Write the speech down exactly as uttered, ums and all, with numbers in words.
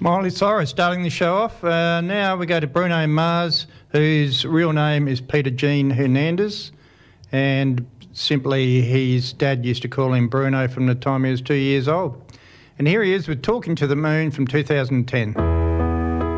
Miley Cyrus starting the show off. Uh, now we go to Bruno Mars, whose real name is Peter Jean Hernandez, and simply his dad used to call him Bruno from the time he was two years old. And here he is with Talking to the Moon from two thousand ten.